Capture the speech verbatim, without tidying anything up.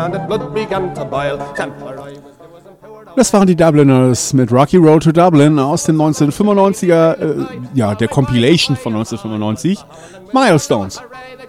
Das waren die Dubliners mit Rocky Road to Dublin aus dem neunzehnhundertfünfundneunziger, äh, ja, der Compilation von neunzehnhundertfünfundneunzig, Milestones.